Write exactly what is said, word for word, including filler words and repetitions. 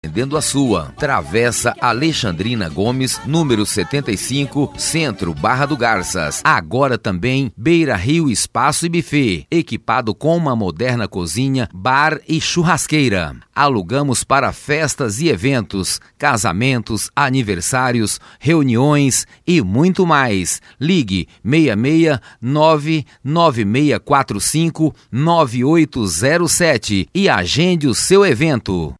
vendendo a sua. Travessa Alexandrina Gomes, número setenta e cinco, Centro, Barra do Garças. Agora também Beira Rio Espaço e Buffet, equipado com uma moderna cozinha, bar e churrasqueira. Alugamos para festas e eventos, casamentos, aniversários, reuniões e muito mais. Ligue seis seis nove nove seis quatro cinco nove oito zero sete e agende o seu evento.